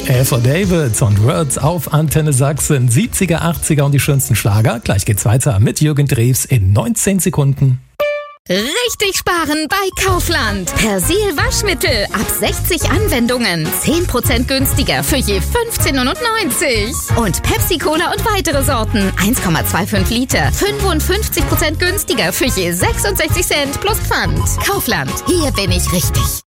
Eva Davids und Words auf Antenne Sachsen. 70er, 80er und die schönsten Schlager. Gleich geht's weiter mit Jürgen Drews in 19 Sekunden. Richtig sparen bei Kaufland. Persil Waschmittel ab 60 Anwendungen. 10% günstiger für je 15,99 €. Und Pepsi Cola und weitere Sorten. 1,25 Liter. 55% günstiger für je 66 Cent plus Pfand. Kaufland. Hier bin ich richtig.